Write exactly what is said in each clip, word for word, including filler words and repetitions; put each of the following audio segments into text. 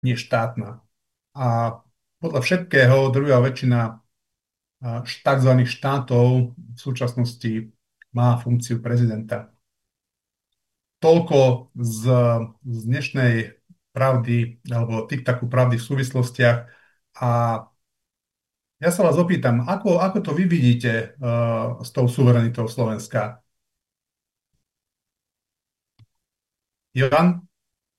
než štátna. A podľa všetkého druhá väčšina a, š- tzv. Štátov v súčasnosti má funkciu prezidenta. Toľko z, z dnešnej pravdy alebo tiktaku pravdy v súvislostiach. A ja sa vás opýtam, ako, ako to vy vidíte uh, s tou suverenitou Slovenska? Ivan?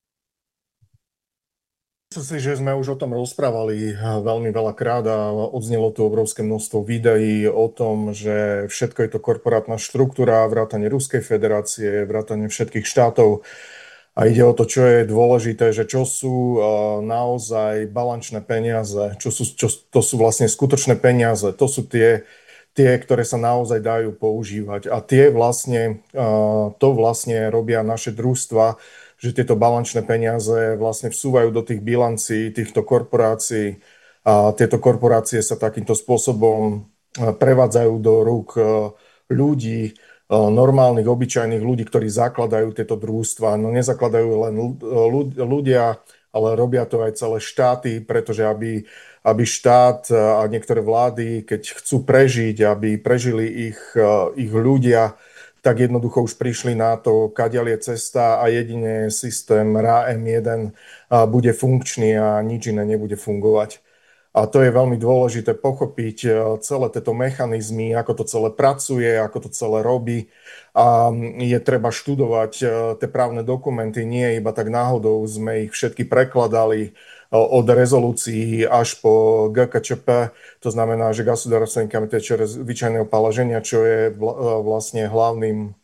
Myslím si, že sme už o tom rozprávali veľmi veľakrát a odznelo tu obrovské množstvo videí o tom, že všetko je to korporátna štruktúra, vrátane Ruskej federácie, vrátane všetkých štátov. A ide o to, čo je dôležité, že čo sú uh, naozaj balančné peniaze, čo sú, čo, to sú vlastne skutočné peniaze, to sú tie, tie, ktoré sa naozaj dajú používať. A tie vlastne, uh, to vlastne robia naše družstva, že tieto balančné peniaze vlastne vsúvajú do tých bilancí týchto korporácií a tieto korporácie sa takýmto spôsobom uh, prevádzajú do rúk uh, ľudí, normálnych, obyčajných ľudí, ktorí zakladajú tieto družstva. No nezakladajú len ľudia, ale robia to aj celé štáty, pretože aby, aby štát a niektoré vlády, keď chcú prežiť, aby prežili ich, ich ľudia, tak jednoducho už prišli na to, kadiaľ je cesta a jedine systém er á em jeden bude funkčný a nič iné nebude fungovať. A to je veľmi dôležité pochopiť eh, celé tieto mechanizmy, ako to celé pracuje, ako to celé robí. A je treba študovať eh, tie právne dokumenty, nie iba tak náhodou sme ich všetky prekladali eh, od rezolúcií až po gé ká čé pé, to znamená, že Государственный комитет чрезвычайного положения, čo je vlastne hlavným,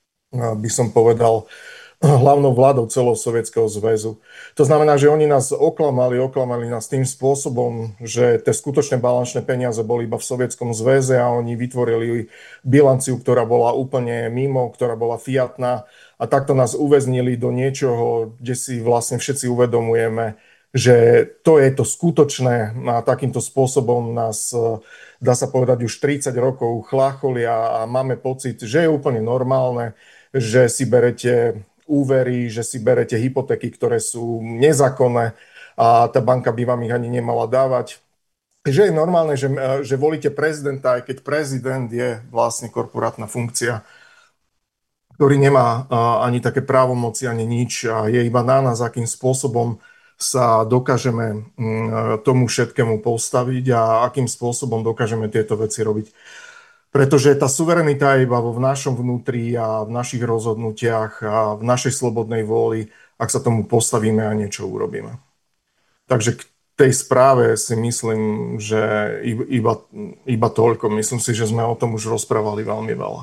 by som povedal, hlavnou vládou celého Sovietskeho zväzu. To znamená, že oni nás oklamali, oklamali nás tým spôsobom, že tie skutočné balančné peniaze boli iba v Sovietskom zväze a oni vytvorili bilanciu, ktorá bola úplne mimo, ktorá bola fiatná a takto nás uväznili do niečoho, kde si vlastne všetci uvedomujeme, že to je to skutočné a takýmto spôsobom nás, dá sa povedať, už tridsať rokov chlácholia a máme pocit, že je úplne normálne, že si berete úvery, že si berete hypotéky, ktoré sú nezákonné a tá banka by vám ich ani nemala dávať. Že je normálne, že, že volíte prezidenta, aj keď prezident je vlastne korporátna funkcia, ktorý nemá ani také právomoci, ani nič a je iba na nás, akým spôsobom sa dokážeme tomu všetkému postaviť a akým spôsobom dokážeme tieto veci robiť. Pretože tá suverenita je iba vo v našom vnútri a v našich rozhodnutiach a v našej slobodnej vôli, ak sa tomu postavíme a niečo urobíme. Takže k tej správe si myslím, že iba, iba toľko. Myslím si, že sme o tom už rozprávali veľmi veľa.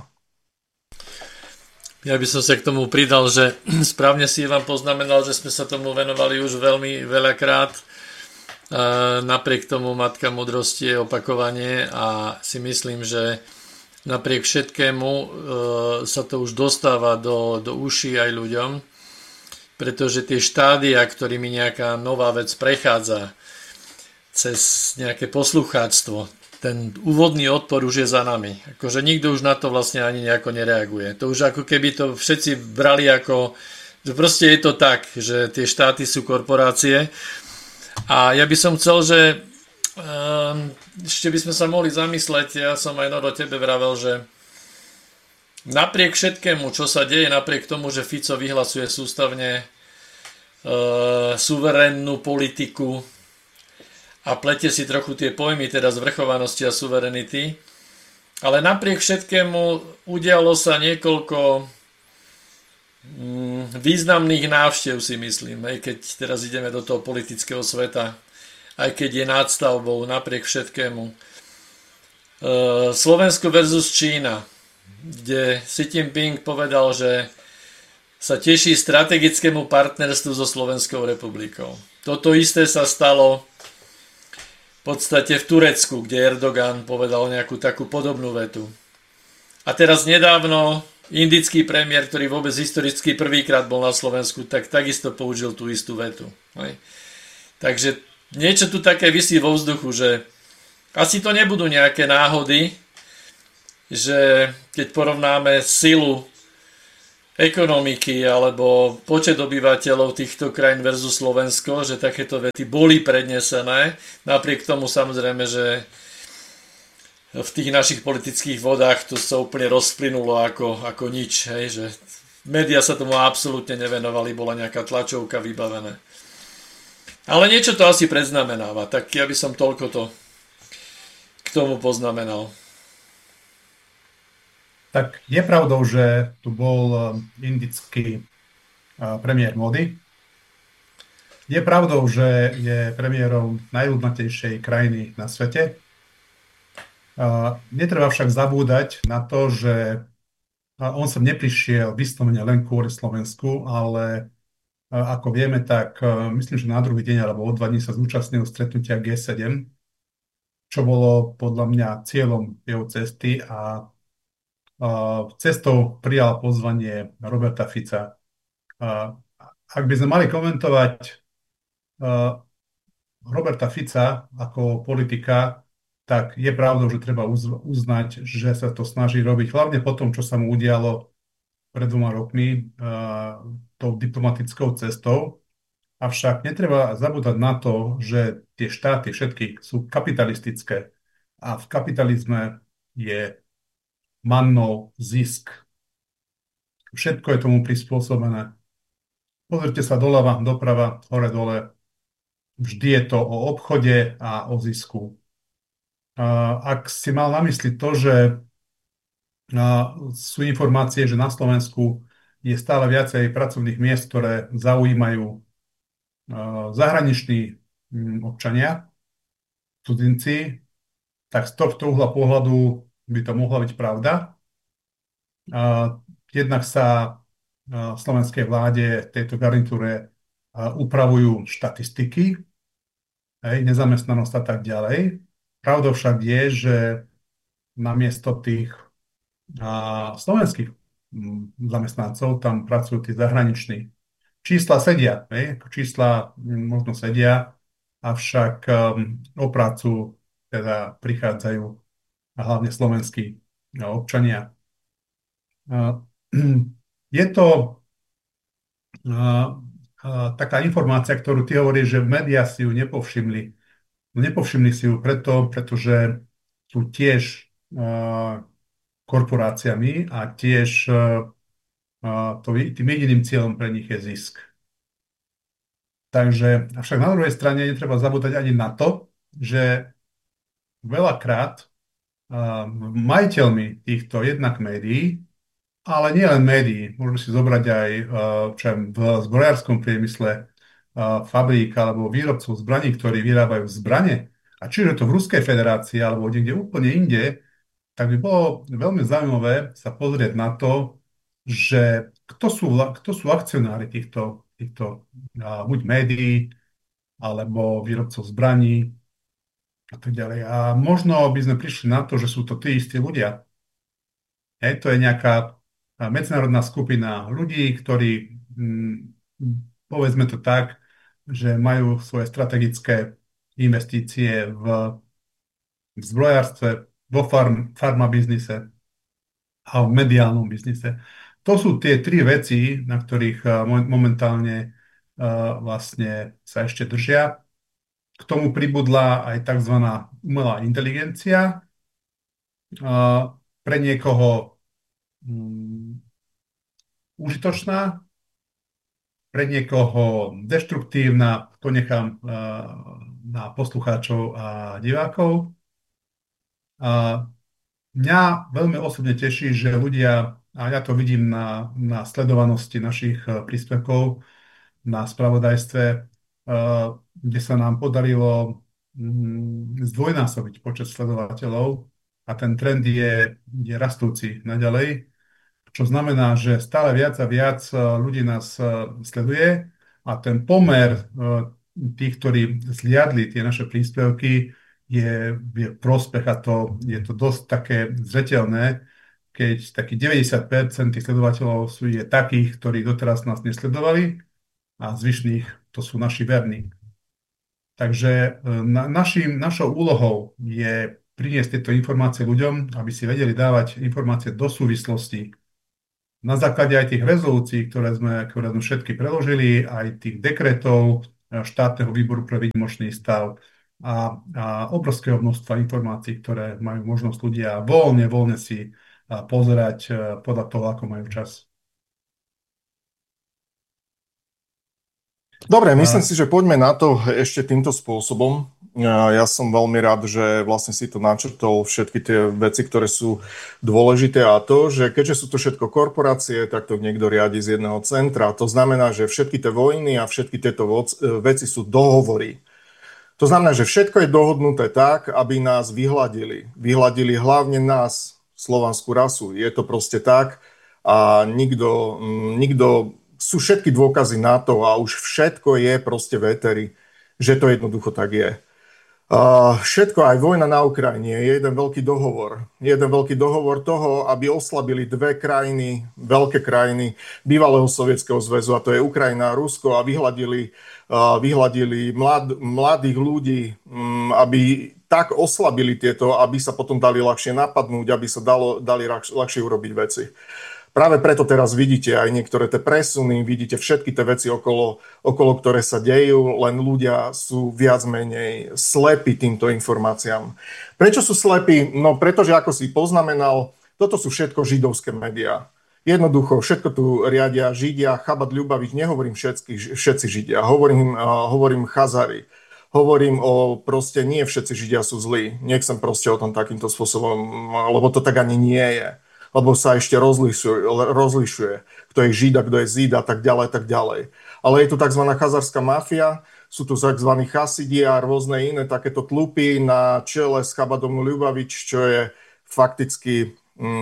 Ja by som sa k tomu pridal, že správne si vám poznamenal, že sme sa tomu venovali už veľmi veľakrát. Napriek tomu Matka múdrosti je opakovanie a si myslím, že napriek všetkému sa to už dostáva do, do uší aj ľuďom, pretože tie štádia, ktorými nejaká nová vec prechádza cez nejaké poslucháctvo, ten úvodný odpor už je za nami. Akože nikto už na to vlastne ani nejako nereaguje. To už ako keby to všetci brali ako, že proste je to tak, že tie štáty sú korporácie. A ja by som chcel, že um, ešte by sme sa mohli zamysleť, ja som aj Noro tebe vravel, že napriek všetkému, čo sa deje, napriek tomu, že Fico vyhlasuje sústavne uh, suverénnu politiku a plete si trochu tie pojmy, teda zvrchovanosti a suverenity, ale napriek všetkému udialo sa niekoľko významných návštev, si myslím, aj keď teraz ideme do toho politického sveta, aj keď je nadstavbou napriek všetkému. Slovensko versus Čína, kde Xi Jinping povedal, že sa teší strategickému partnerstvu so Slovenskou republikou. Toto isté sa stalo v podstate v Turecku, kde Erdogan povedal nejakú takú podobnú vetu. A teraz nedávno indický premiér, ktorý vôbec historicky prvýkrát bol na Slovensku, tak takisto použil tú istú vetu. Hej. Takže niečo tu také visí vo vzduchu, že asi to nebudú nejaké náhody, že keď porovnáme silu ekonomiky alebo počet obyvateľov týchto krajín versus Slovensko, že takéto vety boli prednesené. Napriek tomu samozrejme, že v tých našich politických vodách to sa úplne rozplynulo ako, ako nič. Hej, že média sa tomu absolútne nevenovali, bola nejaká tlačovka vybavené. Ale niečo to asi predznamenáva, tak ja by som toľko to k tomu poznamenal. Tak je pravdou, že tu bol indický premiér Modi. Je pravdou, že je premiérom najľudnatejšej krajiny na svete. Netreba však zabúdať na to, že on sem neprišiel vyslovene len kvôli Slovensku, ale ako vieme, tak myslím, že na druhý deň alebo o dva dní sa zúčastnil stretnutia gé sedem, čo bolo podľa mňa cieľom jeho cesty a cestou prijal pozvanie Roberta Fica. Ak by sme mali komentovať Roberta Fica ako politika, tak je pravdou, že treba uznať, že sa to snaží robiť, hlavne po tom, čo sa mu udialo pred dvoma rokmi tou diplomatickou cestou. Avšak netreba zabúdať na to, že tie štáty všetky sú kapitalistické a v kapitalizme je mannou zisk. Všetko je tomu prispôsobené. Pozrite sa doľava, doprava, hore, dole. Vždy je to o obchode a o zisku. Ak si mal na mysli to, že sú informácie, že na Slovensku je stále viacej pracovných miest, ktoré zaujímajú zahraniční občania, cudzinci, tak z tohto uhla pohľadu by to mohla byť pravda. Jednak sa v slovenskej vláde, tejto garnitúre upravujú štatistiky, hej, nezamestnanosť a tak ďalej. Pravdou však je, že namiesto tých slovenských zamestnancov tam pracujú tí zahraniční. Čísla sedia, hej, čísla možno sedia, avšak o prácu teda prichádzajú hlavne slovenskí občania. Je to taká informácia, ktorú ty hovoríš, že médiá si ju nepovšimli. No nepovšimli si ju preto, pretože sú tiež korporáciami a tiež to, tým jediným cieľom pre nich je zisk. Takže, avšak na druhej strane netreba zabúdať ani na to, že veľakrát majiteľmi týchto jednak médií, ale nie len médií, môžeme si zobrať aj čo v zbrojárskom priemysle fabrík alebo výrobcov zbraní, ktorí vyrábajú zbrane, a či je to v Ruskej federácii alebo niekde úplne inde, tak by bolo veľmi zaujímavé sa pozrieť na to, že kto sú, kto sú akcionári týchto, týchto buď médií alebo výrobcov zbraní a tak ďalej. A možno by sme prišli na to, že sú to tí istí ľudia. Hej, to je nejaká medzinárodná skupina ľudí, ktorí, povedzme to tak, že majú svoje strategické investície v, v zbrojárstve, vo farm, farmabiznise a v mediálnom biznise. To sú tie tri veci, na ktorých momentálne vlastne sa ešte držia. K tomu pribudla aj tzv. Umelá inteligencia. Pre niekoho um, užitočná, pre niekoho deštruktívna, to nechám uh, na poslucháčov a divákov. Uh, mňa veľmi osobne teší, že ľudia, a ja to vidím na, na sledovanosti našich príspevkov na spravodajstve, uh, kde sa nám podarilo um, zdvojnásobiť počet sledovateľov a ten trend je, je rastúci naďalej, čo znamená, že stále viac a viac ľudí nás sleduje a ten pomer tých, ktorí zliadli tie naše príspevky, je, je prospech a to, je to dosť také zreteľné, keď taký deväťdesiat percent tých sledovateľov sú je takých, ktorí doteraz nás nesledovali a zvyšných to sú naši verní. Takže na, našim, našou úlohou je priniesť tieto informácie ľuďom, aby si vedeli dávať informácie do súvislosti na základe aj tých rezolúcií, ktoré sme, ktoré sme všetky preložili, aj tých dekretov štátneho výboru pre výnimočný stav a, a obrovského množstva informácií, ktoré majú možnosť ľudia voľne, voľne si pozerať podľa toho, ako majú čas. Dobre, myslím si, že poďme na to ešte týmto spôsobom. Ja som veľmi rád, že vlastne si to načrtol všetky tie veci, ktoré sú dôležité a to, že keďže sú to všetko korporácie, tak to niekto riadi z jedného centra. To znamená, že všetky tie vojny a všetky tieto veci sú dohovory. To znamená, že všetko je dohodnuté tak, aby nás vyhladili. Vyhladili hlavne nás, slovanskú rasu. Je to proste tak a nikto, nikto sú všetky dôkazy na to a už všetko je proste v éteri, že to jednoducho tak je. Uh, všetko, aj vojna na Ukrajine je jeden veľký dohovor. Jeden veľký dohovor toho, aby oslabili dve krajiny, veľké krajiny bývalého Sovietskeho zväzu, a to je Ukrajina a Rusko, a vyhladili, uh, vyhladili mlad, mladých ľudí, um, aby tak oslabili tieto, aby sa potom dali ľahšie napadnúť, aby sa dalo, dali ľahšie urobiť veci. Práve preto teraz vidíte aj niektoré tie presuny, vidíte všetky tie veci okolo, okolo ktoré sa dejú, len ľudia sú viac menej slepí týmto informáciám. Prečo sú slepí? No pretože, ako si poznamenal, toto sú všetko židovské médiá. Jednoducho, všetko tu riadia Židia, Chabad Ľubavých, nehovorím všetky, všetci Židia, hovorím, uh, hovorím Chazari. Hovorím o proste, nie všetci Židia sú zlí. Nechcem proste o tom takýmto spôsobom, lebo to tak ani nie je. Lebo sa ešte rozlišuje, rozlišuje, kto je Žid a kto je Zid a tak ďalej, tak ďalej. Ale je tu tzv. Chazarská mafia, sú tu tzv. Chasidi a rôzne iné takéto tlupy na čele s Chabadom Ľubavič, čo je fakticky,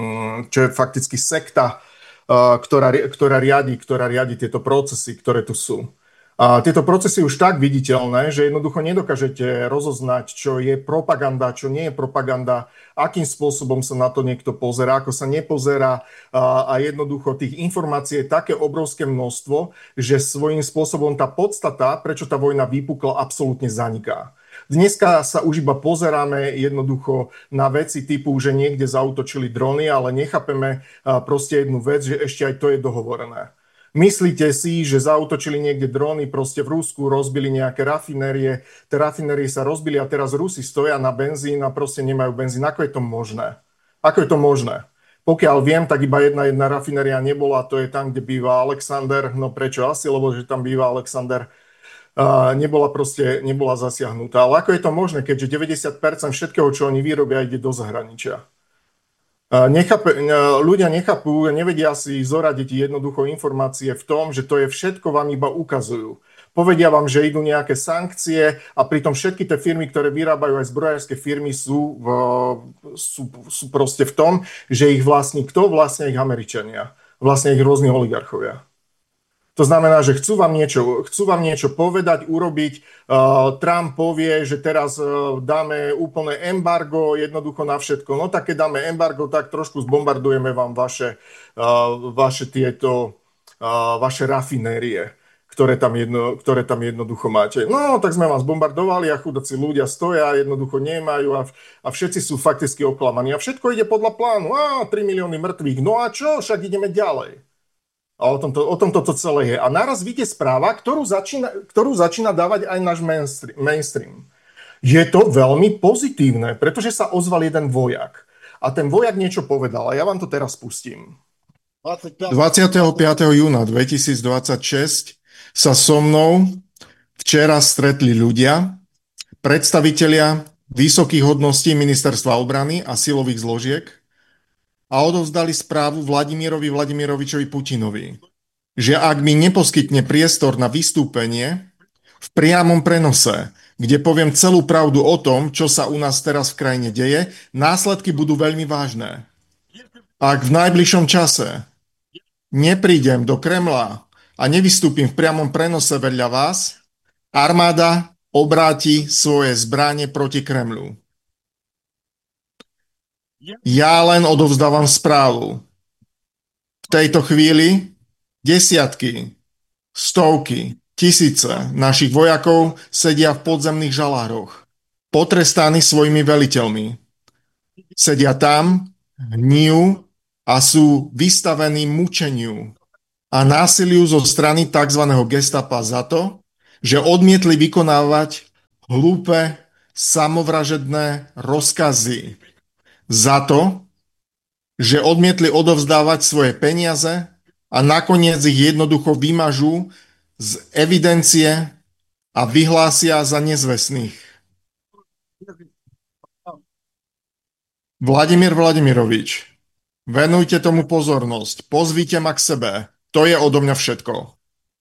čo je fakticky sekta, ktorá, ktorá, riadi, ktorá riadi tieto procesy, ktoré tu sú. A tieto procesy už tak viditeľné, že jednoducho nedokážete rozoznať, čo je propaganda, čo nie je propaganda, akým spôsobom sa na to niekto pozerá, ako sa nepozerá, a jednoducho tých informácií je také obrovské množstvo, že svojím spôsobom tá podstata, prečo tá vojna vypukla, absolútne zaniká. Dneska sa už iba pozeráme jednoducho na veci typu, že niekde zaútočili drony, ale nechápeme proste jednu vec, že ešte aj to je dohovorené. Myslíte si, že zaútočili niekde dróny proste v Rusku, rozbili nejaké rafinérie, tie rafinérie sa rozbili a teraz Rusi stoja na benzín a proste nemajú benzín. Ako je to možné? Ako je to možné? Pokiaľ viem, tak iba jedna jedna rafinéria nebola, to je tam, kde býva Alexander. No prečo? Asi, lebo že tam býva Alexander. Uh, nebola proste, nebola zasiahnutá. Ale ako je to možné, keďže deväťdesiat percent všetkého, čo oni vyrobia, ide do zahraničia? Nechápe, ľudia nechápu, nevedia si zoradiť jednoducho informácie v tom, že to je všetko vám iba ukazujú. Povedia vám, že idú nejaké sankcie a pritom všetky tie firmy, ktoré vyrábajú aj zbrojárske firmy, sú, v, sú, sú proste v tom, že ich vlastní kto? Vlastne ich Američania. Vlastne ich rôzni oligarchovia. To znamená, že chcú vám niečo, chcú vám niečo povedať, urobiť. Uh, Trump povie, že teraz uh, dáme úplné embargo jednoducho na všetko. No tak keď dáme embargo, tak trošku zbombardujeme vám vaše, uh, vaše tieto, uh, vaše rafinérie, ktoré tam, jedno, ktoré tam jednoducho máte. No tak sme vás bombardovali a chudáci ľudia stoja, jednoducho nemajú a, a všetci sú fakticky oklamaní. A všetko ide podľa plánu. Á, tri milióny mŕtvych. No a čo? Však ideme ďalej. A o tomto, o tomto to celé je. A naraz vidíte správa, ktorú začína, ktorú začína dávať aj náš mainstream. Je to veľmi pozitívne, pretože sa ozval jeden vojak. A ten vojak niečo povedal. A ja vám to teraz pustím. dvadsiateho piateho júna dvetisícdvadsaťšesť sa so mnou včera stretli ľudia, predstavitelia vysokých hodností Ministerstva obrany a silových zložiek, a odovzdali správu Vladimirovi Vladimirovičovi Putinovi, že ak mi neposkytne priestor na vystúpenie v priamom prenose, kde poviem celú pravdu o tom, čo sa u nás teraz v krajine deje, následky budú veľmi vážne. Ak v najbližšom čase neprídem do Kremla a nevystúpim v priamom prenose vedľa vás, armáda obráti svoje zbrane proti Kremlu. Ja len odovzdávam správu. V tejto chvíli desiatky, stovky, tisíce našich vojakov sedia v podzemných žalároch, potrestaní svojimi veliteľmi. Sedia tam, hnijú a sú vystavení mučeniu a násiliu zo strany tzv. Gestapa za to, že odmietli vykonávať hlúpe, samovražedné rozkazy. Za to, že odmietli odovzdávať svoje peniaze a nakoniec ich jednoducho vymažú z evidencie a vyhlásia za nezvestných. Vladimír Vladimirovič, venujte tomu pozornosť, pozvíte ma k sebe. To je odo mňa všetko.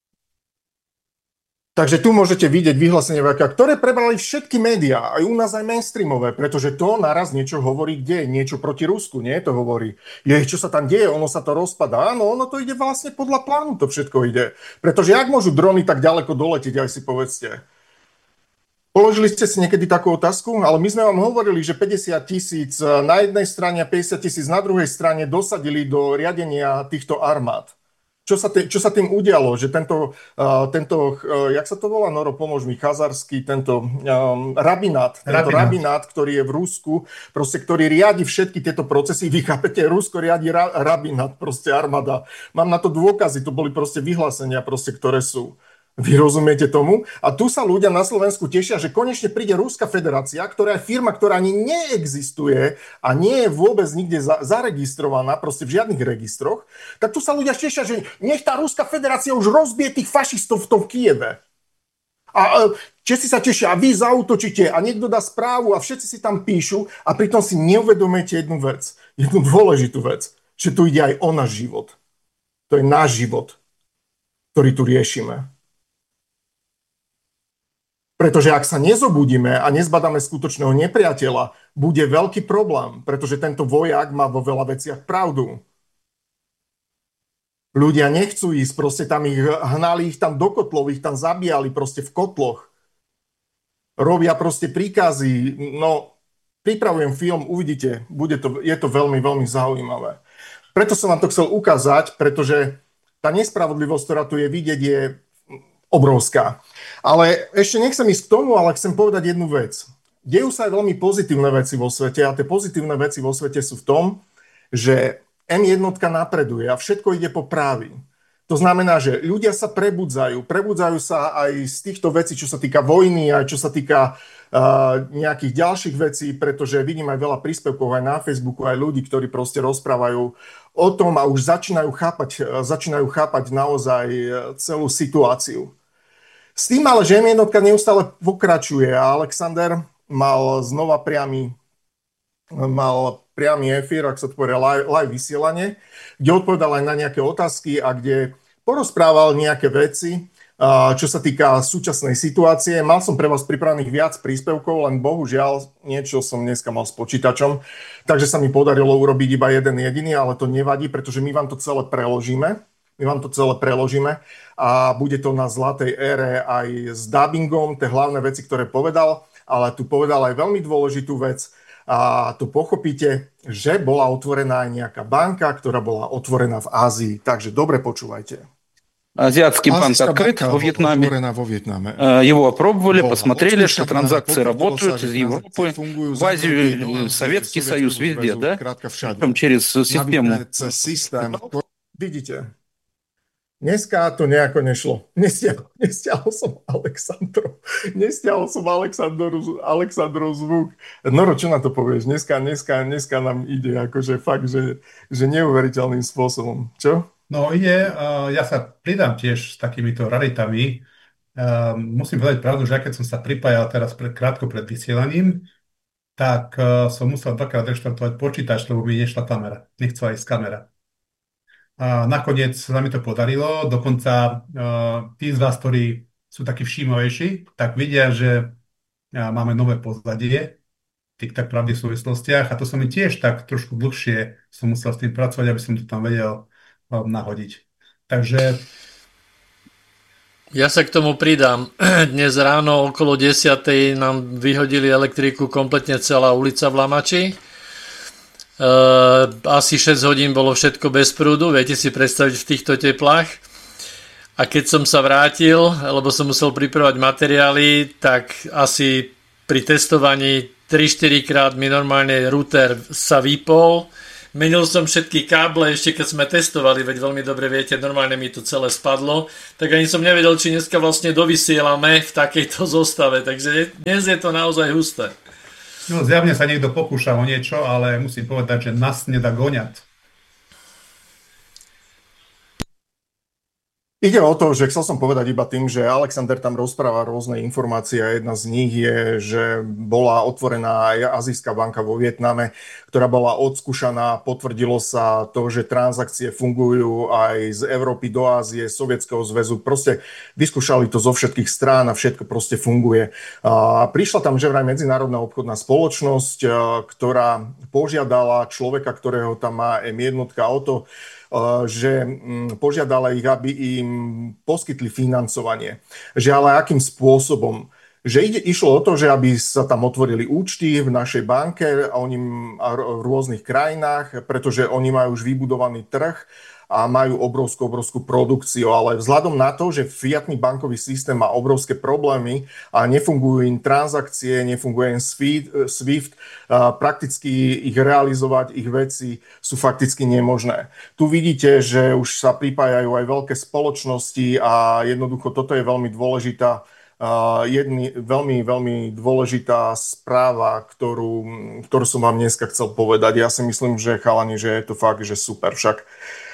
Takže tu môžete vidieť vyhlásenie Vajka, ktoré prebrali všetky médiá, aj u nás aj mainstreamové, pretože to naraz niečo hovorí, kde je niečo proti Rusku, nie? To hovorí, je, čo sa tam deje, ono sa to rozpadá. Áno, ono to ide vlastne podľa plánu, to všetko ide. Pretože jak môžu drony tak ďaleko doletieť, aj si povedzte. Položili ste si niekedy takú otázku, ale my sme vám hovorili, že päťdesiat tisíc na jednej strane a päťdesiat tisíc na druhej strane dosadili do riadenia týchto armád. Čo sa, tý, čo sa tým udialo? Že tento, uh, tento uh, jak sa to volá, Noro, pomôž mi, chazarský, tento um, rabinát, tento rabinát. rabinát, ktorý je v Rusku, proste, ktorý riadi všetky tieto procesy. Vy chápete, Rusko riadi ra, rabinát, proste armáda. Mám na to dôkazy, to boli proste vyhlásenia, proste, ktoré sú. Vy rozumiete tomu? A tu sa ľudia na Slovensku tešia, že konečne príde Ruská federácia, ktorá je firma, ktorá ani neexistuje a nie je vôbec nikde za- zaregistrovaná, proste v žiadnych registroch. Tak tu sa ľudia tešia, že nech tá Ruská federácia už rozbije tých fašistov v tom Kieve. A Česi sa tešia a vy zaútočíte a niekto dá správu a všetci si tam píšu a pritom si neuvedomujete jednu vec, jednu dôležitú vec, že tu ide aj o náš život. To je náš život, ktorý tu riešime. Pretože ak sa nezobudíme a nezbadáme skutočného nepriateľa, bude veľký problém, pretože tento vojak má vo veľa veciach pravdu. Ľudia nechcú ísť, proste tam ich hnali, ich tam do kotlov, ich tam zabíjali proste v kotloch. Robia proste príkazy, no pripravujem film, uvidíte, bude to, je to veľmi, veľmi zaujímavé. Preto som vám to chcel ukázať, pretože tá nespravodlivosť, ktorá tu je vidieť, je obrovská. Ale ešte nechcem ísť k tomu, ale chcem povedať jednu vec. Dejú sa aj veľmi pozitívne veci vo svete a tie pozitívne veci vo svete sú v tom, že em jedna napreduje a všetko ide po právi. To znamená, že ľudia sa prebudzajú. Prebudzajú sa aj z týchto vecí, čo sa týka vojny, aj čo sa týka uh, nejakých ďalších vecí, pretože vidím aj veľa príspevkov aj na Facebooku, aj ľudí, ktorí proste rozprávajú o tom a už začínajú chápať, začínajú chápať naozaj celú situáciu. S tým ale, že em jedna neustále pokračuje a Alexander mal znova priamy, mal priamy efír, ak sa to povie, live, live vysielanie, kde odpovedal aj na nejaké otázky a kde porozprával nejaké veci, čo sa týka súčasnej situácie. Mal som pre vás pripravených viac príspevkov, len bohužiaľ niečo som dneska mal s počítačom, takže sa mi podarilo urobiť iba jeden jediný, ale to nevadí, pretože my vám to celé preložíme. My vám to celé preložíme a bude to na zlatej ére aj s dubbingom, tie hlavné veci, ktoré povedal, ale tu povedal aj veľmi dôležitú vec a tu pochopíte, že bola otvorená aj nejaká banka, ktorá bola otvorená v Ázii. Takže dobre počúvajte. Азиатский банк открыт во Вьетнаме. Во Вьетнаме. Его опробовали, посмотрели, что транзакции работают из Европы в Азию, Советский Союз, везде, да? Причем через систему. Vidíte, dneska to nejako nešlo. Nestiahol, nestiahol som Alexandrov. Nestiahol som Alexandrov, Alexandrov zvuk. Noro, čo na to povieš? Dneska, dneska, dneska nám ide akože fakt, že, že neuveriteľným spôsobom. Čo? No ide, uh, ja sa pridám tiež s takýmito raritami. Uh, musím povedať pravdu, že keď som sa pripájal teraz pred, krátko pred vysielaním, tak uh, som musel dvakrát reštartovať počítač, lebo mi nešla kamera. Nechcela ísť kamera. A nakoniec sa mi to podarilo, dokonca uh, tí z vás, ktorí sú takí všímavejší, tak vidia, že uh, máme nové pozadie, tak pravdy v súvislostiach a to som mi tiež tak trošku dlhšie som musel s tým pracovať, aby som to tam vedel um, nahodiť. Takže... Ja sa k tomu pridám. Dnes ráno okolo desiatej nám vyhodili elektriku kompletne celá ulica v Lamači. Uh, asi šesť hodín bolo všetko bez prúdu, viete si predstaviť v týchto teplách. A keď som sa vrátil, lebo som musel pripravať materiály, tak asi pri testovaní tri štyri krát mi normálne router sa vypol, menil som všetky káble, ešte keď sme testovali, veď veľmi dobre viete, normálne mi to celé spadlo, tak ani som nevedel, či dneska vlastne dovysielame v takejto zostave, takže dnes je to naozaj husté. No zjavne sa niekto pokúša o niečo, ale musím povedať, že nás nedá goňať. Ide o to, že chcel som povedať iba tým, že Alexander tam rozpráva rôzne informácie a jedna z nich je, že bola otvorená aj Azijská banka vo Vietname, ktorá bola odskúšaná, potvrdilo sa to, že transakcie fungujú aj z Európy do Ázie, Sovietskeho zväzu, proste vyskúšali to zo všetkých strán a všetko proste funguje. A prišla tam že vraj medzinárodná obchodná spoločnosť, ktorá požiadala človeka, ktorého tam má em jednotka o to, že požiadala ich, aby im poskytli financovanie. Že ale akým spôsobom? Že ide, išlo o to, že aby sa tam otvorili účty v našej banke a oni a v rôznych krajinách, pretože oni majú už vybudovaný trh a majú obrovskú, obrovskú produkciu, ale vzhľadom na to, že fiatný bankový systém má obrovské problémy a nefungujú im transakcie, nefunguje im SWIFT, prakticky ich realizovať, ich veci sú fakticky nemožné. Tu vidíte, že už sa pripájajú aj veľké spoločnosti a jednoducho toto je veľmi dôležitá jedný, veľmi, veľmi dôležitá správa, ktorú, ktorú som vám dneska chcel povedať. Ja si myslím, že chalani, že je to fakt, že super však.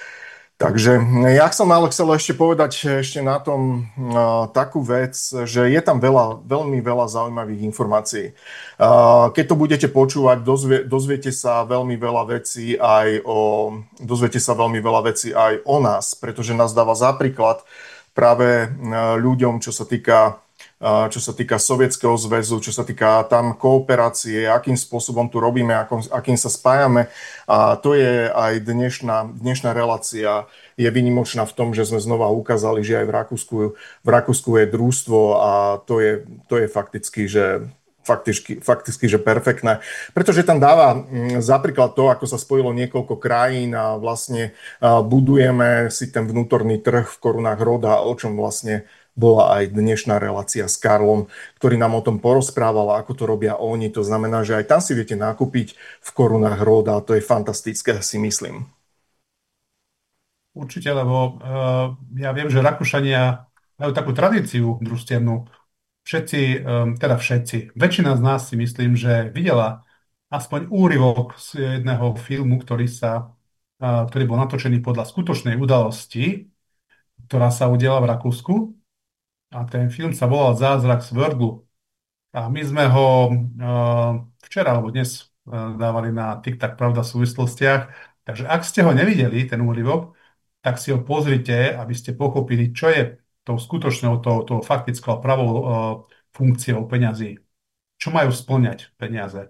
Takže ja som ale chcel ešte povedať ešte na tom uh, takú vec, že je tam veľa, veľmi veľa zaujímavých informácií. Uh, keď to budete počúvať, dozvie, dozviete sa veľmi veľa vecí aj o, dozviete sa veľmi veľa vecí aj o nás, pretože nás dáva za príklad práve uh, ľuďom, čo sa týka čo sa týka Sovietskeho zväzu, čo sa týka tam kooperácie, akým spôsobom tu robíme, akým, akým sa spájame. A to je aj dnešná, dnešná relácia je výnimočná v tom, že sme znova ukázali, že aj v Rakúsku, v Rakúsku je družstvo a to je, to je fakticky, že fakticky, fakticky, že perfektné. Pretože tam dáva za príklad to, ako sa spojilo niekoľko krajín a vlastne budujeme si ten vnútorný trh v korunách roda, o čom vlastne bola aj dnešná relácia s Karlom, ktorý nám o tom porozprával, ako to robia oni. To znamená, že aj tam si viete nakúpiť v korunách roda a to je fantastické, si myslím. Určite, lebo uh, ja viem, že Rakúšania majú takú tradíciu družstevnú. Všetci, um, teda všetci, väčšina z nás si myslím, že videla aspoň úryvok z jedného filmu, ktorý, sa, uh, ktorý bol natočený podľa skutočnej udalosti, ktorá sa udiala v Rakúsku. A ten film sa volal Zázrak z Wörglu. A my sme ho uh, včera alebo dnes uh, dávali na TikTok Pravda v súvislostiach. Takže ak ste ho nevideli, ten úryvok, tak si ho pozrite, aby ste pochopili, čo je tou skutočnou, tou, tou faktickou a pravou uh, funkciou peňazí. Čo majú spĺňať peniaze.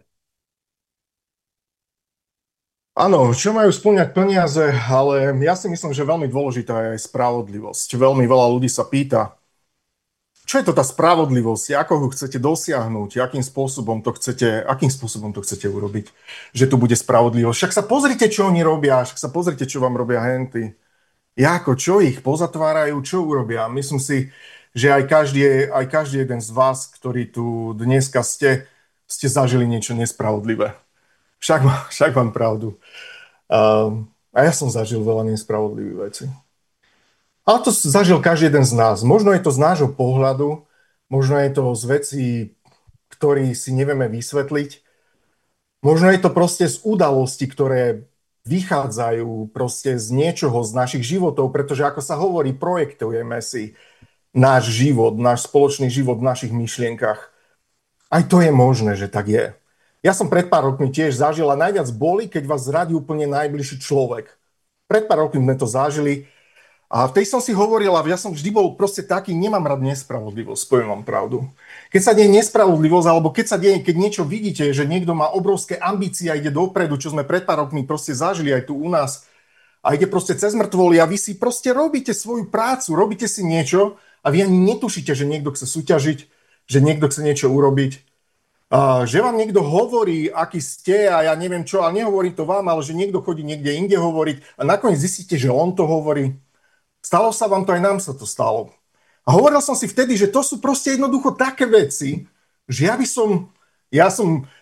Áno, čo majú spĺňať peniaze, ale ja si myslím, že veľmi dôležitá je aj spravodlivosť. Veľmi veľa ľudí sa pýta, čo je to tá spravodlivosť? Ako ho chcete dosiahnuť? Akým spôsobom to chcete, akým spôsobom to chcete urobiť? Že tu bude spravodlivosť. Však sa pozrite, čo oni robia. Však sa pozrite, čo vám robia henty. Jako, čo ich pozatvárajú, čo urobia? Myslím si, že aj každý, aj každý jeden z vás, ktorí tu dneska ste, ste zažili niečo nespravodlivé. Však, však mám pravdu. Um, a ja som zažil veľa nespravodlivých vecí. Ale to zažil každý jeden z nás. Možno je to z nášho pohľadu, možno je to z vecí, ktoré si nevieme vysvetliť. Možno je to proste z udalostí, ktoré vychádzajú proste z niečoho z našich životov, pretože ako sa hovorí, projektujeme si náš život, náš spoločný život v našich myšlienkach. Aj to je možné, že tak je. Ja som pred pár rokmi tiež zažil a najviac boli, keď vás zradí úplne najbližší človek. Pred pár rokmi sme to zažili. A v tej som si hovoril, a ja som vždy bol proste taký, nemám rád nespravodlivosť, poviem vám pravdu. Keď sa deje nespravodlivosť, alebo keď sa deje, keď niečo vidíte, že niekto má obrovské ambície a ide dopredu, čo sme pred pár rokmi proste zažili aj tu u nás, a ide proste cez mŕtvoly a vy si proste robíte svoju prácu, robíte si niečo a vy ani netušíte, že niekto chce súťažiť, že niekto chce niečo urobiť. A že vám niekto hovorí, aký ste a ja neviem čo, ale nehovorí to vám, ale že niekto chodí niekde inde hovoriť a nakoniec zistíte, že on to hovorí. Stalo sa vám to, aj nám sa to stalo. A hovoril som si vtedy, že to sú proste jednoducho také veci, že ja by som, ja som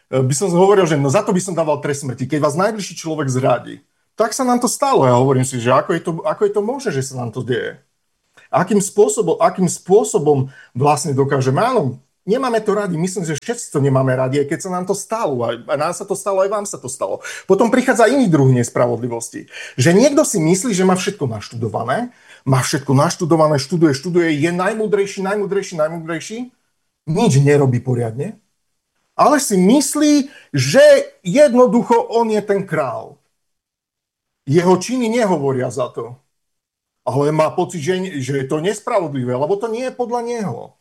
by som hovoril, že no za to by som dával trest smrti. Keď vás najbližší človek zradí, tak sa nám to stalo. Ja hovorím si, že ako je to, ako je to možné, že sa nám to deje. Akým spôsobom, akým spôsobom vlastne dokážeme, áno, nemáme to radi, myslím, že všetci to nemáme radi, aj keď sa nám to stalo, aj nám sa to stalo, aj vám sa to stalo. Potom prichádza iný druh nespravodlivosti. Že niekto si myslí, že má všetko naštudované, má všetko naštudované, študuje, študuje, je najmúdrejší, najmúdrejší, najmúdrejší, nič nerobí poriadne, ale si myslí, že jednoducho on je ten král. Jeho činy nehovoria za to. Ale má pocit, že, že je to nespravodlivé, lebo to nie je podľa neho.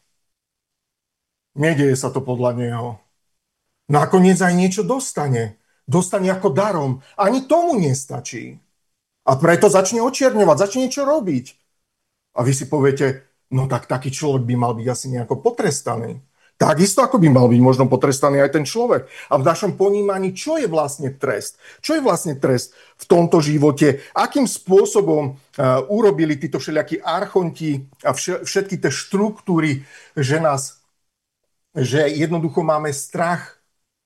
Nedieje sa to podľa neho. Nakoniec aj niečo dostane. Dostane ako darom. Ani tomu nestačí. A preto začne očierňovať, začne niečo robiť. A vy si poviete, no tak taký človek by mal byť asi nejako potrestaný. Takisto ako by mal byť možno potrestaný aj ten človek. A v našom ponímaní, čo je vlastne trest? Čo je vlastne trest v tomto živote? Akým spôsobom uh, urobili títo všelijakí archonti a vš- všetky tie štruktúry, že nás, že jednoducho máme strach,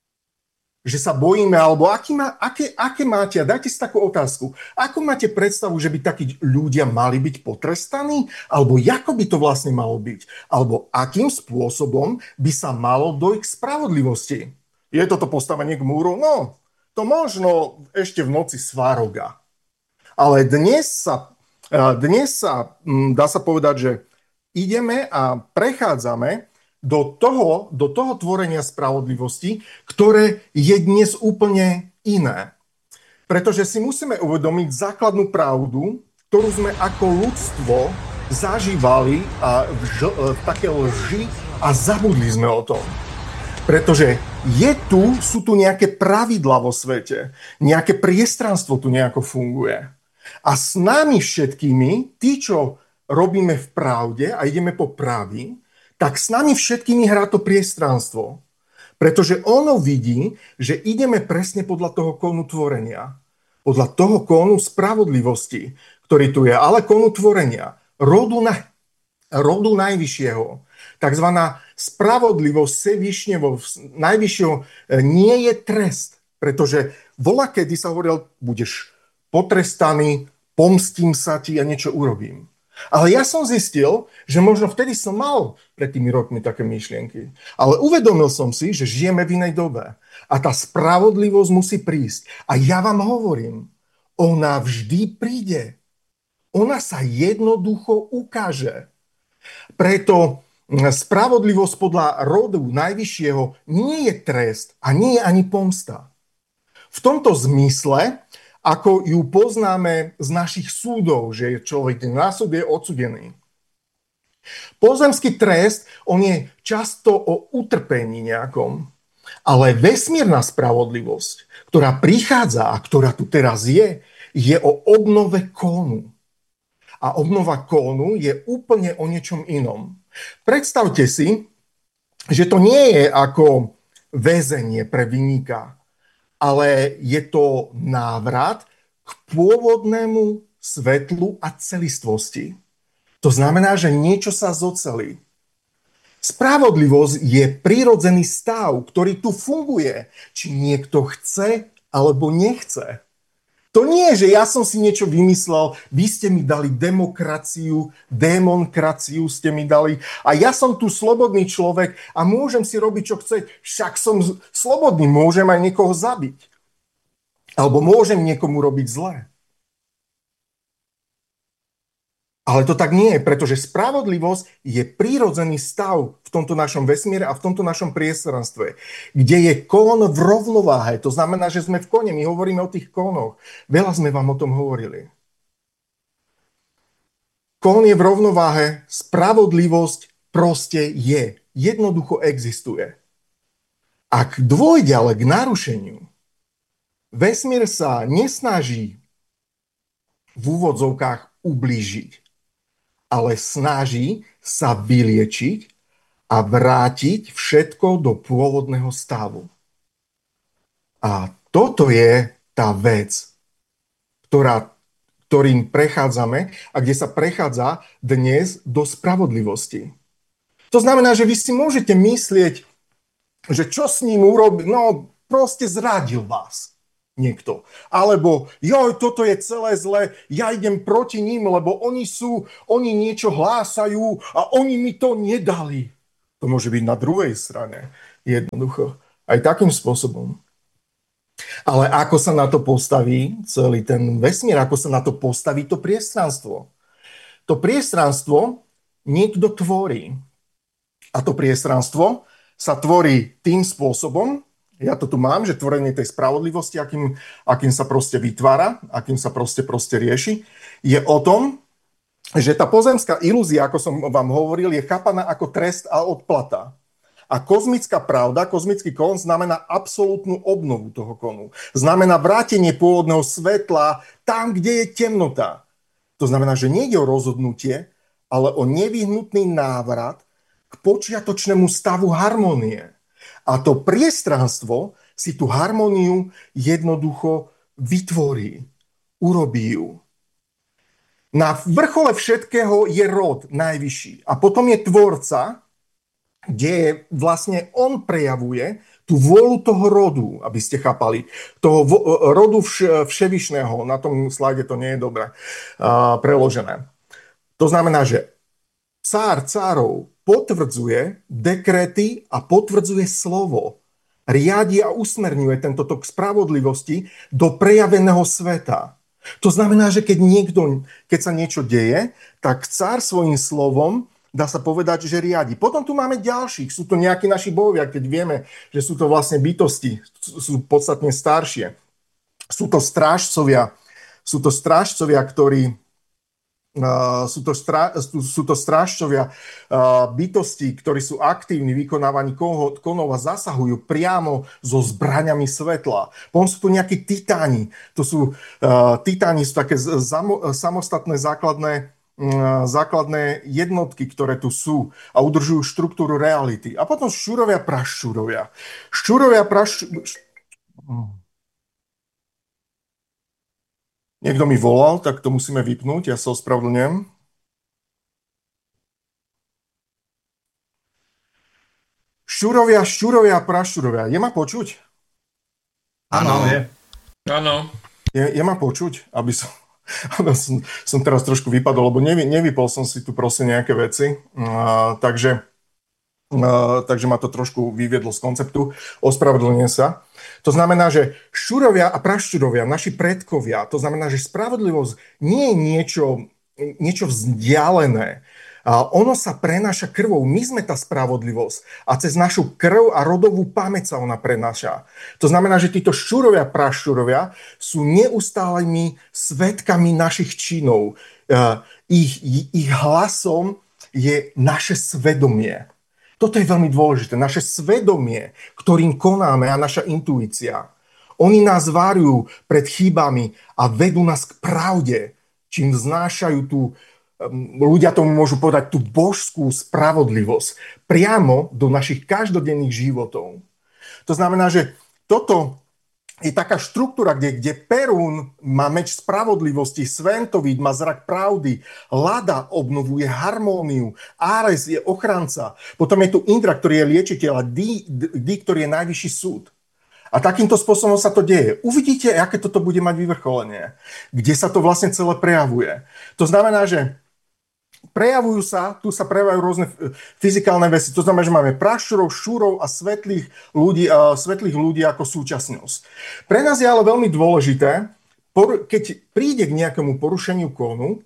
že sa bojíme, alebo aký má, aké, aké máte, a dajte si takú otázku, ako máte predstavu, že by takí ľudia mali byť potrestaní, alebo ako by to vlastne malo byť, alebo akým spôsobom by sa malo dojsť k spravodlivosti. Je toto postavenie k múru? No, to možno ešte v noci Svaroga. Ale dnes sa, dnes sa, dá sa povedať, že ideme a prechádzame do toho, do toho tvorenia spravodlivosti, ktoré je dnes úplne iné. Pretože si musíme uvedomiť základnú pravdu, ktorú sme ako ľudstvo zažívali a v, ž- v také lži a zabudli sme o tom. Pretože je tu, sú tu nejaké pravidlá vo svete, nejaké priestranstvo tu nejako funguje. A s nami všetkými, tí, čo robíme v pravde a ideme po praví, tak s nami všetkými hrá to priestranstvo. Pretože ono vidí, že ideme presne podľa toho kónu tvorenia. Podľa toho kónu spravodlivosti, ktorý tu je, ale kónu tvorenia. Rodu, na, rodu najvyššieho. Takzvaná spravodlivosť Sevišneho, najvyššieho, nie je trest. Pretože volakedy sa hovoril, budeš potrestaný, pomstím sa ti a niečo urobím. Ale ja som zistil, že možno vtedy som mal pred tými rokmi také myšlienky. Ale uvedomil som si, že žijeme v inej dobe. A tá spravodlivosť musí prísť. A ja vám hovorím, ona vždy príde. Ona sa jednoducho ukáže. Preto spravodlivosť podľa rodu najvyššieho nie je trest a nie je ani pomsta. V tomto zmysle, ako ju poznáme z našich súdov, že človek na súd je odsudený. Pozemský trest, on je často o utrpení nejakom, ale vesmírna spravodlivosť, ktorá prichádza a ktorá tu teraz je, je o obnove kónu. A obnova kónu je úplne o niečom inom. Predstavte si, že to nie je ako väzenie pre vinníka, ale je to návrat k pôvodnému svetlu a celistvosti. To znamená, že niečo sa zocelí. Spravodlivosť je prirodzený stav, ktorý tu funguje, či niekto chce alebo nechce. To nie je, že ja som si niečo vymyslel, vy ste mi dali demokraciu, demonkraciu ste mi dali a ja som tu slobodný človek a môžem si robiť, čo chce. Však som slobodný, môžem aj niekoho zabiť. Alebo môžem niekomu robiť zlé. Ale to tak nie je, pretože spravodlivosť je prírodzený stav v tomto našom vesmíre a v tomto našom priestranstve, kde je kón v rovnováhe. To znamená, že sme v kone, my hovoríme o tých kónoch. Veľa sme vám o tom hovorili. Kón je v rovnováhe, spravodlivosť proste je. Jednoducho existuje. Ak dôjde ale k narušeniu, vesmír sa nesnaží v úvodzovkách ublížiť, ale snaží sa vyliečiť a vrátiť všetko do pôvodného stavu. A toto je tá vec, ktorá, ktorým prechádzame a kde sa prechádza dnes do spravodlivosti. To znamená, že vy si môžete myslieť že čo s ním urobil, no proste zradil vás niekto. Alebo, joj, toto je celé zlé, ja idem proti ním, lebo oni sú, oni niečo hlásajú a oni mi to nedali. To môže byť na druhej strane. Jednoducho. Aj takým spôsobom. Ale ako sa na to postaví celý ten vesmír, ako sa na to postaví to priestranstvo? To priestranstvo niekto tvorí. A to priestranstvo sa tvorí tým spôsobom, ja to tu mám, že tvorenie tej spravodlivosti, akým, akým sa proste vytvára, akým sa proste, proste rieši, je o tom, že tá pozemská ilúzia, ako som vám hovoril, je chápaná ako trest a odplata. A kozmická pravda, kozmický kon znamená absolútnu obnovu toho konu. Znamená vrátenie pôvodného svetla tam, kde je temnota. To znamená, že nie ide o rozhodnutie, ale o nevyhnutný návrat k počiatočnému stavu harmonie. A to priestranstvo si tú harmóniu jednoducho vytvorí, urobí ju. Na vrchole všetkého je rod najvyšší. A potom je tvorca, kde je, vlastne on prejavuje tú vôľu toho rodu, aby ste chápali. Toho rodu vš- vševyšného. Na tom slajde to nie je dobre uh, preložené. To znamená, že cár cárov potvrdzuje dekrety a potvrdzuje slovo. Riadi a usmerňuje tento tok spravodlivosti do prejaveného sveta. To znamená, že keď niekto, keď sa niečo deje, tak cár svojím slovom, dá sa povedať, že riadi. Potom tu máme ďalších. Sú to nejakí naši bohovia, keď vieme, že sú to vlastne bytosti, sú podstatne staršie. Sú to strážcovia, sú to strážcovia, ktorí Uh, sú, to strá, sú, sú to strážcovia uh, bytosti, ktorí sú aktívni v vykonávaní konov a zasahujú priamo so zbraňami svetla. Potom sú tu nejakí titáni. To sú, uh, titáni sú také zamo, samostatné základné, uh, základné jednotky, ktoré tu sú a udržujú štruktúru reality. A potom šťúrovia, prašťúrovia. Šťúrovia, prašťúrovia... Niekto mi volal, tak to musíme vypnúť, ja sa ospravedlňujem. Šťúrovia, šťúrovia, prašťúrovia. Je ma počuť? Áno, je. Áno. Je, je ma počuť? Aby som, aby som, som teraz trošku vypadol, lebo nevy, nevypol som si tu proste nejaké veci. Uh, takže, uh, takže ma to trošku vyviedlo z konceptu. Ospravedlňujem sa. To znamená, že šťúrovia a prašťúrovia, naši predkovia, to znamená, že spravodlivosť nie je niečo, niečo vzdialené. A ono sa prenáša krvou. My sme tá spravodlivosť. A cez našu krv a rodovú pamäť sa ona prenáša. To znamená, že títo šťúrovia a prašťúrovia sú neustálými svedkami našich činov. Ich, ich hlasom je naše svedomie. Toto je veľmi dôležité. Naše svedomie, ktorým konáme a naša intuícia. Oni nás varujú pred chybami a vedú nás k pravde, čím vznášajú tú, ľudia tomu môžu povedať, tú božskú spravodlivosť priamo do našich každodenných životov. To znamená, že toto je taká štruktúra, kde, kde Perún má meč spravodlivosti, Sventovít má zrak pravdy, Lada obnovuje harmóniu, Ares je ochranca, potom je tu Indra, ktorý je liečiteľ a Di, Di, ktorý je najvyšší súd. A takýmto spôsobom sa to deje. Uvidíte, aké toto bude mať vyvrcholenie, kde sa to vlastne celé prejavuje. To znamená, že prejavujú sa, tu sa prejavujú rôzne fyzikálne veci. To znamená, že máme prašťúrov, šúrov a svetlých ľudí, uh, svetlých ľudí ako súčasnosť. Pre nás je ale veľmi dôležité, por- keď príde k nejakému porušeniu kónu,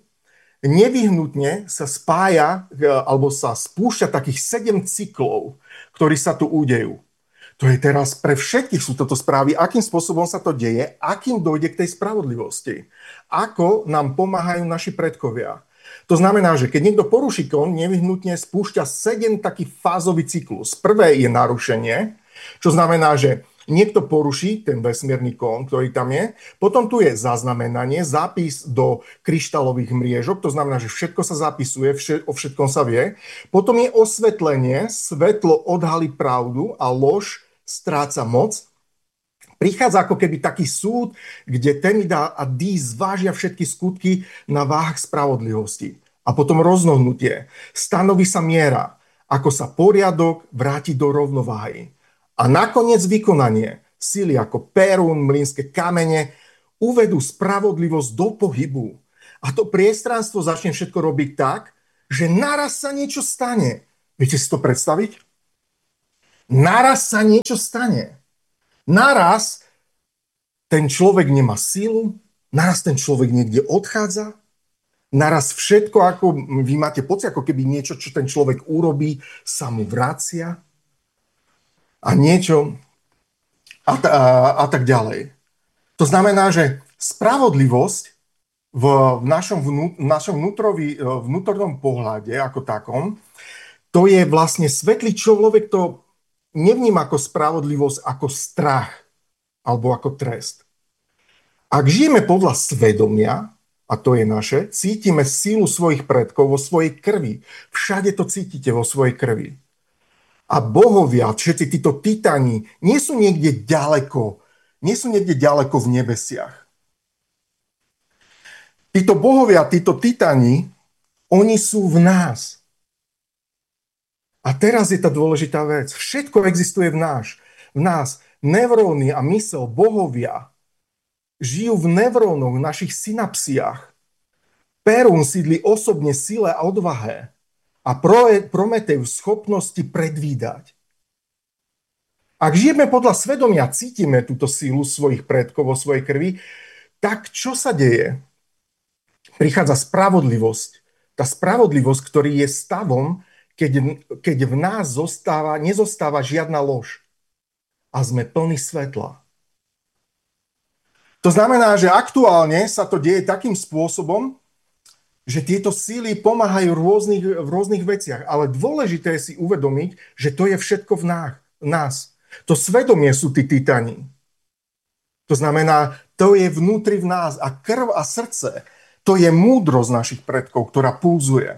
nevyhnutne sa spája uh, alebo sa spúšťa takých sedem cyklov, ktorí sa tu udejú. To je teraz pre všetkých sú toto správy, akým spôsobom sa to deje, akým dojde k tej spravodlivosti. Ako nám pomáhajú naši predkovia. To znamená, že keď niekto poruší kon, nevyhnutne spúšťa sedem taký fázový cyklus. Prvé je narušenie, čo znamená, že niekto poruší ten vesmírny kon, ktorý tam je. Potom tu je zaznamenanie, zápis do kryštálových mriežok, to znamená, že všetko sa zapisuje, všet, o všetkom sa vie. Potom je osvetlenie, svetlo odhalí pravdu a lož stráca moc. Prichádza ako keby taký súd, kde Temida a Di zvážia všetky skutky na váhach spravodlivosti. A potom roznohnutie. Stanoví sa miera, ako sa poriadok vráti do rovnováhy. A nakoniec vykonanie. Sily ako Perún, mlynské kamene uvedú spravodlivosť do pohybu. A to priestranstvo začne všetko robiť tak, že naraz sa niečo stane. Viete si to predstaviť? Naraz sa niečo stane. Naraz ten človek nemá sílu, naraz ten človek niekde odchádza, naraz všetko, ako vy máte pocit, ako keby niečo, čo ten človek urobí, sa mu vracia a niečo a, a, a tak ďalej. To znamená, že spravodlivosť v našom, vnú, našom vnútrovi, vnútornom pohľade ako takom, to je vlastne svetlý človek, to nevníma ako spravodlivosť, ako strach alebo ako trest. Ak žijeme podľa svedomia, a to je naše, cítime sílu svojich predkov vo svojej krvi. Všade to cítite vo svojej krvi. A bohovia, všetci títo titani, nie sú niekde ďaleko, nie sú niekde ďaleko v nebesiach. Títo bohovia, títo titani, oni sú v nás. A teraz je tá dôležitá vec. Všetko existuje v nás. V nás. Neuróny a mysel, bohovia, žijú v neurónoch, v našich synapsiách. Perún sídli osobne sile a odvahe. A Prometeus schopnosti predvídať. Ak žijeme podľa svedomia, cítime túto sílu svojich predkov vo svojej krvi, tak čo sa deje? Prichádza spravodlivosť. Tá spravodlivosť, ktorý je stavom, keď, keď v nás zostáva, nezostáva žiadna lož. A sme plní svetla. To znamená, že aktuálne sa to deje takým spôsobom, že tieto síly pomáhajú v rôznych, v rôznych veciach. Ale dôležité je si uvedomiť, že to je všetko v nás. V nás. To svedomie sú tí titani. To znamená, to je vnútri v nás. A krv a srdce, to je múdrosť našich predkov, ktorá pulzuje.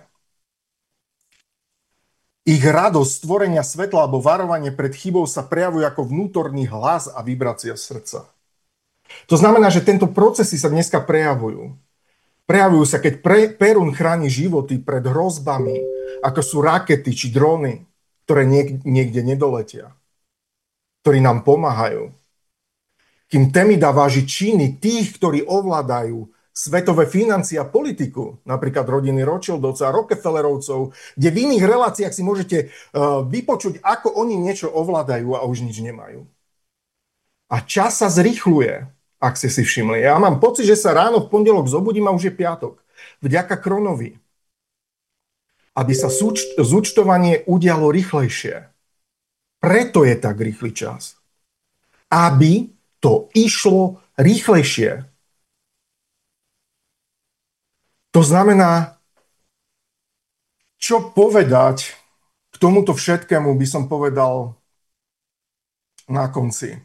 Ich radosť stvorenia svetla alebo varovanie pred chybou sa prejavujú ako vnútorný hlas a vibrácia srdca. To znamená, že tento procesy sa dneska prejavujú. Prejavujú sa, keď pre, Perún chráni životy pred hrozbami, ako sú rakety či dróny, ktoré niek- niekde nedoletia, ktorí nám pomáhajú. Kým Temida váži činy tých, ktorí ovládajú svetové financie a politiku, napríklad rodiny Rothschildovcov a Rockefellerovcov, kde v iných reláciách si môžete uh, vypočuť, ako oni niečo ovládajú a už nič nemajú. A čas sa zrýchľuje, ak ste si všimli. Ja mám pocit, že sa ráno v pondelok zobudím a už je piatok. Vďaka Kronovi. Aby sa zúč- zúčtovanie udialo rýchlejšie. Preto je tak rýchly čas. Aby to išlo rýchlejšie. To znamená, čo povedať k tomuto všetkému, by som povedal na konci.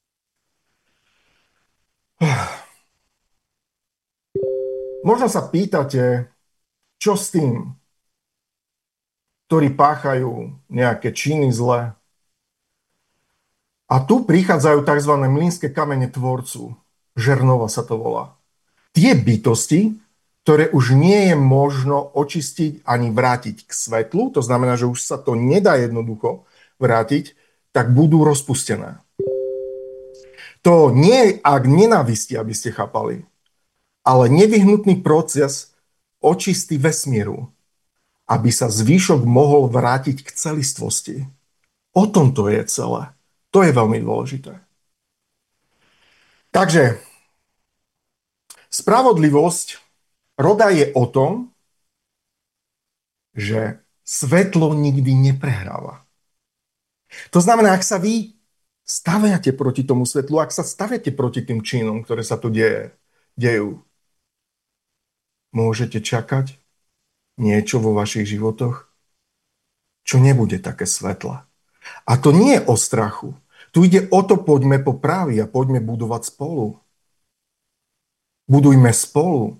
Možno sa pýtate, čo s tým, ktorí páchajú nejaké činy zlé. A tu prichádzajú tzv. Mlynské kamene tvorcu. Žernova sa to volá. Tie bytosti, ktoré už nie je možno očistiť ani vrátiť k svetlu, to znamená, že už sa to nedá jednoducho vrátiť, tak budú rozpustené. To nie je ak nenávisti, aby ste chápali, ale nevyhnutný proces očisty vesmíru, aby sa zvyšok mohol vrátiť k celistvosti. O tom to je celé. To je veľmi dôležité. Takže spravodlivosť roda je o tom, že svetlo nikdy neprehráva. To znamená, ak sa vy staviate proti tomu svetlu, ak sa staviate proti tým činom, ktoré sa tu deje, dejú, môžete čakať niečo vo vašich životoch, čo nebude také svetla. A to nie je o strachu. Tu ide o to, poďme po právi a poďme budovať spolu. Budujme spolu.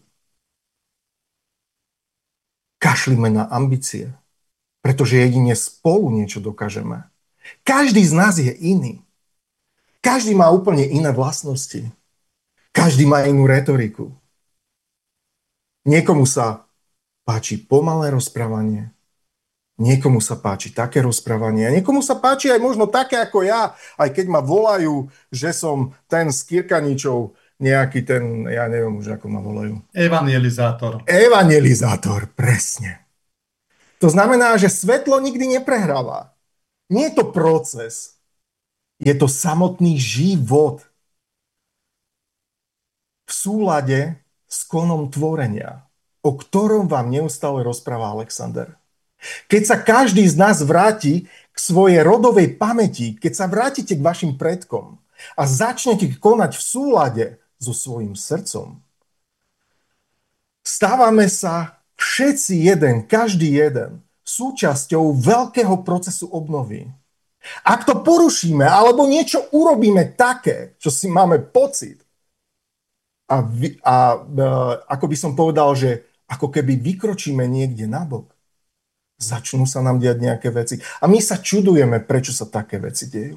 Kašlime na ambície, pretože jedine spolu niečo dokážeme. Každý z nás je iný. Každý má úplne iné vlastnosti. Každý má inú retoriku. Niekomu sa páči pomalé rozprávanie, Niekomu sa páči také rozprávanie, a niekomu sa páči aj možno také ako ja, aj keď ma volajú, že som ten z Kirkaničov, nejaký ten, ja neviem už, ako ma volajú. Evangelizátor. Evangelizátor, presne. To znamená, že svetlo nikdy neprehráva. Nie je to proces, je to samotný život v súlade s konom tvorenia, o ktorom vám neustále rozpráva Alexander. Keď sa každý z nás vráti k svojej rodovej pamäti, keď sa vrátite k vašim predkom a začnete konať v súlade so svojím srdcom, stávame sa všetci jeden, každý jeden, súčasťou veľkého procesu obnovy. Ak to porušíme, alebo niečo urobíme také, čo si máme pocit, a, vy, a, a ako by som povedal, že ako keby vykročíme niekde nabok, začnú sa nám diať nejaké veci. A my sa čudujeme, prečo sa také veci dejú.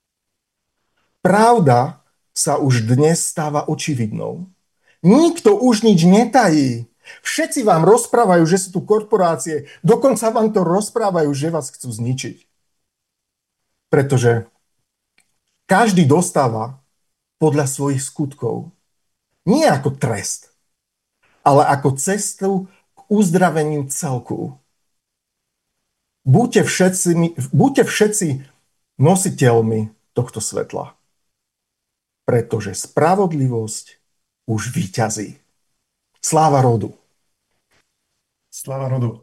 Pravda sa už dnes stáva očividnou. Nikto už nič netají. Všetci vám rozprávajú, že sú tu korporácie. Dokonca vám to rozprávajú, že vás chcú zničiť. Pretože každý dostáva podľa svojich skutkov. Nie ako trest, ale ako cestu k uzdraveniu celku. Buďte všetci, buďte všetci nositeľmi tohto svetla. Pretože spravodlivosť už víťazí. Sláva rodu. Sláva rodu.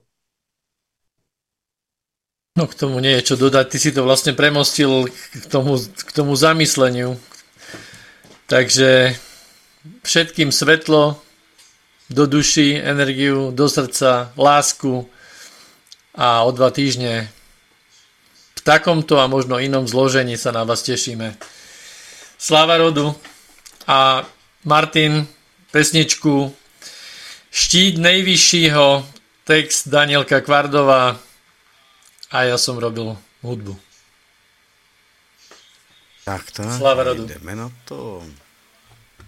No k tomu nie je čo dodať. Ty si to vlastne premostil k tomu, k tomu zamysleniu. Takže všetkým svetlo do duši, energiu, do srdca, lásku, a o dva týždne v takomto a možno inom zložení sa na vás tešíme. Sláva rodu. A Martin, pesničku Štít nejvyššího, text Danielka Kvardová a ja som robil hudbu. Tak to, Sláva rodu. ideme na to.